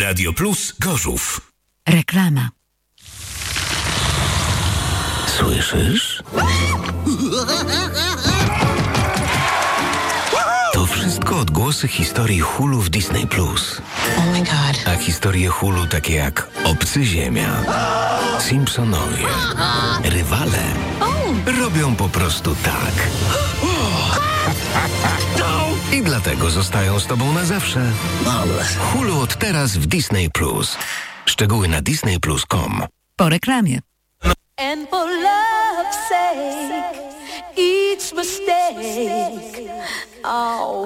Radio Plus Gorzów. Reklama. Słyszysz? To wszystko odgłosy historii Hulu w Disney+. Oh my god. A historie Hulu takie jak Obcy Ziemia, Simpsonowie, Rywale robią po prostu tak. I dlatego zostają z tobą na zawsze. Hulu od teraz w Disney+. Szczegóły na disneyplus.com. Po reklamie. And for love's sake, each mistake, oh.